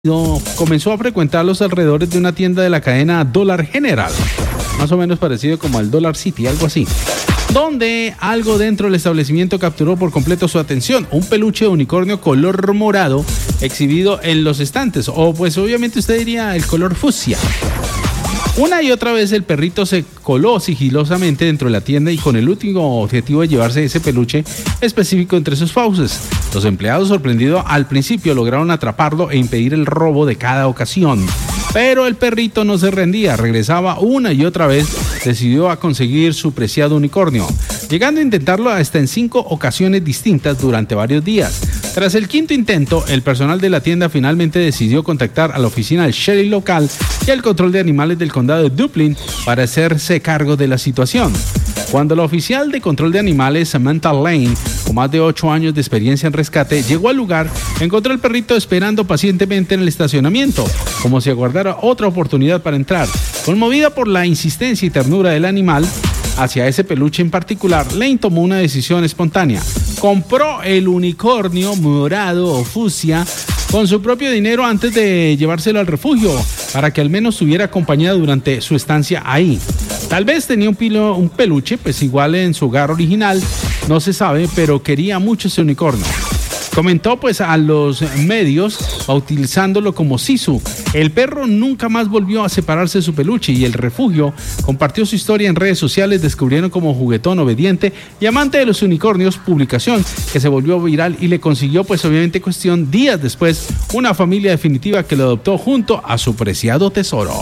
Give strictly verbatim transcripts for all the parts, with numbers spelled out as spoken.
comenzó a frecuentar los alrededores de una tienda de la cadena Dollar General, más o menos parecido como al Dollar City, algo así, donde algo dentro del establecimiento capturó por completo su atención: un peluche de unicornio color morado exhibido en los estantes, o pues obviamente usted diría el color fucsia. Una y otra vez el perrito se coló sigilosamente dentro de la tienda y con el último objetivo de llevarse ese peluche específico entre sus fauces. Los empleados, sorprendidos al principio, lograron atraparlo e impedir el robo de cada ocasión. Pero el perrito no se rendía, regresaba una y otra vez, decidió a conseguir su preciado unicornio, llegando a intentarlo hasta en cinco ocasiones distintas durante varios días. Tras el quinto intento, el personal de la tienda finalmente decidió contactar a la oficina del sheriff local y al control de animales del condado de Duplin para hacerse cargo de la situación. Cuando la oficial de control de animales, Samantha Lane, con más de ocho años de experiencia en rescate, llegó al lugar, encontró al perrito esperando pacientemente en el estacionamiento, como si aguardara otra oportunidad para entrar. Conmovida por la insistencia y ternura del animal hacia ese peluche en particular, Lane tomó una decisión espontánea. Compró el unicornio morado o fucsia con su propio dinero antes de llevárselo al refugio, para que al menos estuviera acompañada durante su estancia ahí. Tal vez tenía un, pilo, un peluche, pues igual en su hogar original, no se sabe, pero quería mucho ese unicornio. Comentó pues a los medios utilizándolo como Sisu. El perro nunca más volvió a separarse de su peluche y el refugio compartió su historia en redes sociales. Descubrieron como juguetón, obediente y amante de los unicornios, publicación que se volvió viral y le consiguió pues obviamente cuestión días después una familia definitiva que lo adoptó junto a su preciado tesoro.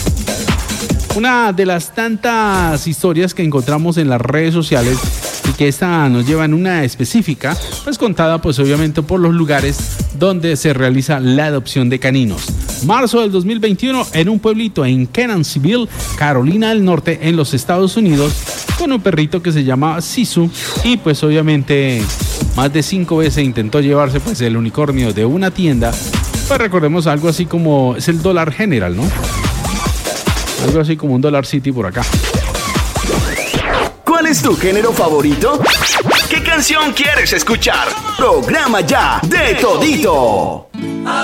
Una de las tantas historias que encontramos en las redes sociales y que esta nos lleva en una específica, pues contada pues obviamente por los lugares donde se realiza la adopción de caninos. Marzo del dos mil veintiuno, en un pueblito en Kenansville, Carolina del Norte, en los Estados Unidos, con un perrito que se llama Sisu y pues obviamente más de cinco veces intentó llevarse pues el unicornio de una tienda. Pues recordemos algo así como es el Dollar General, ¿no? Algo así como un Dollar City por acá. ¿Cuál es tu género favorito? ¿Qué canción quieres escuchar? Programa ya de todito.